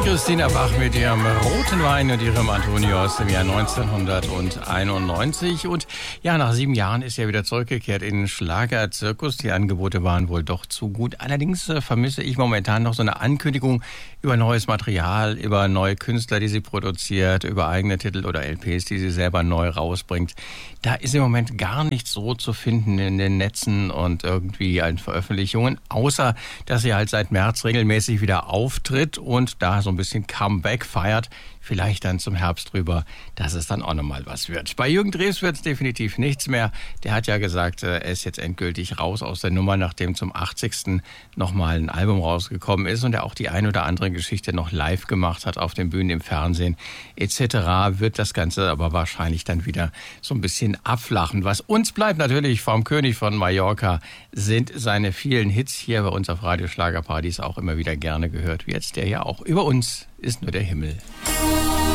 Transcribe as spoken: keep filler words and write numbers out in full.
Christina Bach mit ihrem Roten Wein und ihrem Antonio aus dem Jahr neunzehnhunderteinundneunzig. Und ja, nach sieben Jahren ist er wieder zurückgekehrt in den Schlagerzirkus. Die Angebote waren wohl doch zu gut. Allerdings äh, vermisse ich momentan noch so eine Ankündigung über neues Material, über neue Künstler, die sie produziert, über eigene Titel oder L Ps, die sie selber neu rausbringt. Da ist im Moment gar nichts so zu finden in den Netzen und irgendwie an Veröffentlichungen, außer dass sie halt seit März regelmäßig wieder auftritt und da so ein bisschen Comeback feiert. Vielleicht dann zum Herbst drüber, dass es dann auch nochmal was wird. Bei Jürgen Drews wird es definitiv nichts mehr. Der hat ja gesagt, er ist jetzt endgültig raus aus der Nummer, nachdem zum achtzigsten nochmal ein Album rausgekommen ist und er auch die ein oder andere Geschichte noch live gemacht hat auf den Bühnen, im Fernsehen et cetera. Wird das Ganze aber wahrscheinlich dann wieder so ein bisschen abflachen. Was uns bleibt natürlich vom König von Mallorca sind seine vielen Hits hier bei uns auf Radio Schlagerpartys, auch immer wieder gerne gehört, wie jetzt der hier auch. Über uns ist nur der Himmel.